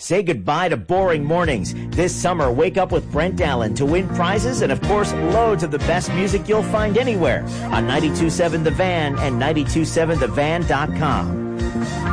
Say goodbye to boring mornings. This summer, wake up with Brent Allen to win prizes and, of course, loads of the best music you'll find anywhere on 92.7 The Van and 92.7thevan.com.